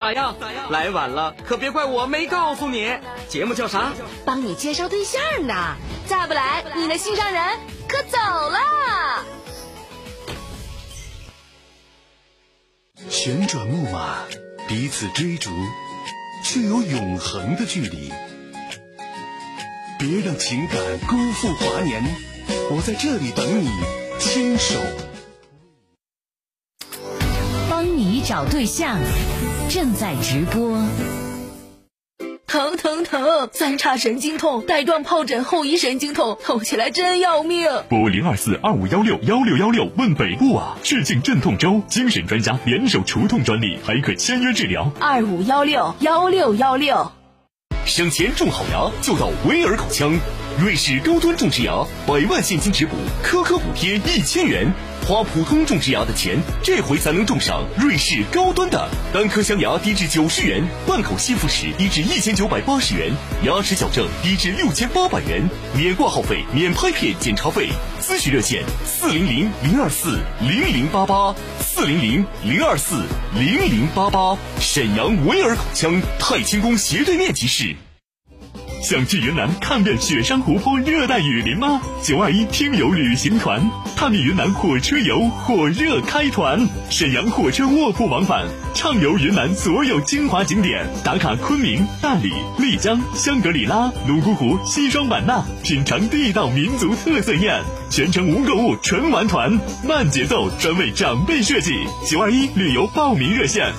咋样？来晚了可别怪我没告诉你。节目叫啥？ 帮你介绍对象呢。再不来，你的心上人可走了。 旋转木马，彼此追逐，却有永恒的距离。别让情感辜负华年，我在这里等你，牵手。 帮你找对象，正在直播。 疼疼疼！三叉神经痛，带状疱疹后遗神经痛，痛起来真要命。 拨02425161616问北部啊！致敬镇痛周，精神专家联手除痛专利，还可签约治疗。 25161616。 省钱种好牙就到维尔口腔，瑞士高端种植牙，100万现金质补，颗颗补贴1000元。花普通种植牙的钱，这回才能种上瑞士高端的。单颗镶牙低至90元，半口吸附时低至1980元，牙齿矫正低至6800元，免挂号费，免拍片检查费。咨询热线400-024-0088，400-024-0088。沈阳维尔口腔太清宫斜对面即市。 想去云南看遍雪山湖泊、热带雨林吗？921听友旅行团探秘云南火车游火热开团，沈阳火车卧铺往返，畅游云南所有精华景点，打卡昆明、大理、丽江、香格里拉、泸沽湖、西双版纳，品尝地道民族特色宴，全程无购物纯玩团，慢节奏，专为长辈设计。921旅游报名热线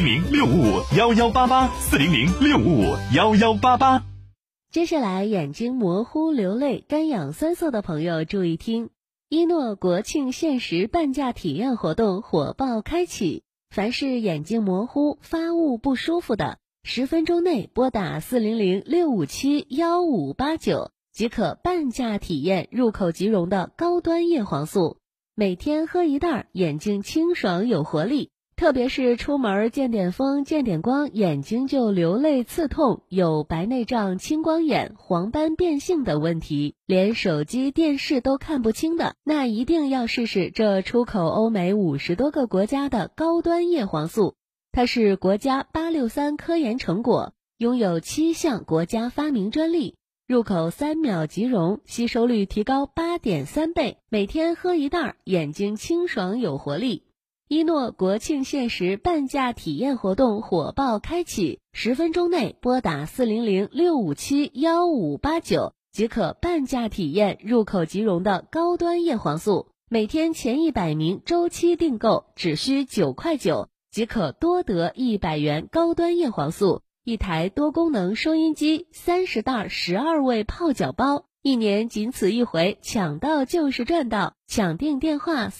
：400-655-1188，400-655-1188。 接下来，眼睛模糊、流泪、干痒酸涩的朋友注意听，一诺国庆限时半价体验活动火爆开启，凡是眼睛模糊、发雾不舒服的，10分钟内拨打400-657-1589即可半价体验入口即溶的高端叶黄素，每天喝一袋，眼睛清爽有活力。特别是出门见点风见点光，眼睛就流泪刺痛，有白内障、青光眼、黄斑变性等问题，连手机电视都看不清的，那一定要试试这出口欧美50多个国家的高端叶黄素。它是国家863科研成果，拥有7项国家发明专利，入口3秒即溶，吸收率提高8.3倍，每天喝一袋，眼睛清爽有活力。一诺国庆限时半价体验活动火爆开启，10分钟内拨打400-657-1589即可半价体验入口即溶的高端叶黄素，每天前100名周期订购只需9块9即可多得100元高端叶黄素，一台多功能收音机，30袋12味泡脚包，1年仅此一回，抢到就是赚到。抢订电话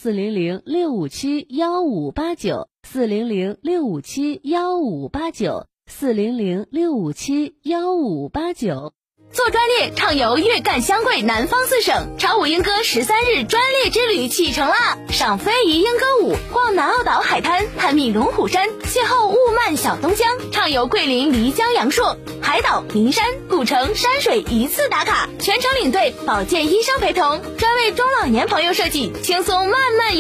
400-657-1589 400-657-1589 400-657-1589。 做专列畅游粤赣湘桂南方4省，超5莺歌13日专列之旅启程啦！赏非遗莺歌舞，逛南澳岛海滩，探秘龙虎山，邂逅雾漫小东江，畅游桂林漓江阳朔，海岛、名山、古城、山水一次打卡，全程领队，保健医生陪同，专为中老年朋友设计，轻松慢慢游。